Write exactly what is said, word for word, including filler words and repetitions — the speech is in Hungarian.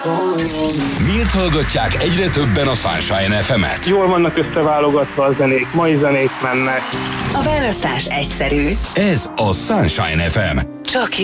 Miért hallgatják egyre többen a Sunshine ef emet? Jól vannak összeválogatva a zenék, mai zenék mennek. A választás egyszerű. Ez a Sunshine ef em. Csak